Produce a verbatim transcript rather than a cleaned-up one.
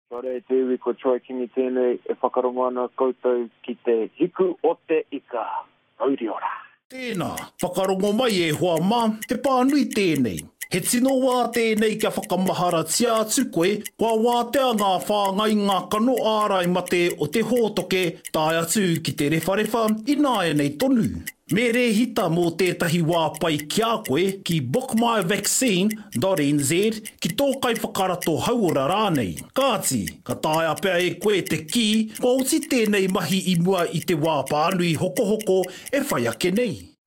Kia ora e te iwi ko Troy Kingi tēnei e whakarongo ana koutou ki te hiku o te ika. Auri ora. Tēnā, whakarongo mai e hoa mā, te pānui tēnei. He tino wā tēnei kia whakamahara tia atu koe, kua wātea ngā whāngai ngā kano ārai mate o te hōtoke, tāi atu ki te rewharewa, ināia nei tonu. Me re hita mō tētahi wā pai kia koe ki book my vaccine dot n z ki tōkai whakarato hauora rānei. Kāti, ka tāia pēr e koe te ki, kua uti tēnei mahi i mua i te wā pānui hoko hoko e whai ake nei.